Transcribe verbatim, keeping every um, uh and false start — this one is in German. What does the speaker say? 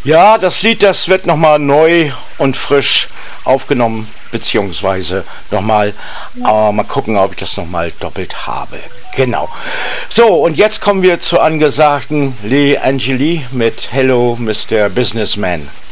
Ja, das Lied, das wird nochmal neu und frisch aufgenommen, beziehungsweise nochmal, aber mal gucken, ob ich das nochmal doppelt habe. Genau. So, und jetzt kommen wir zur angesagten Lee Angeli mit Hello, Mister Businessman.